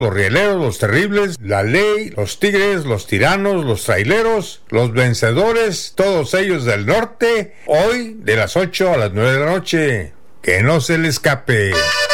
los rieleros, los terribles, la ley, los tigres, los tiranos, los traileros, los vencedores, todos ellos del norte, hoy de las 8 a las 9 de la noche. Que no se le escape.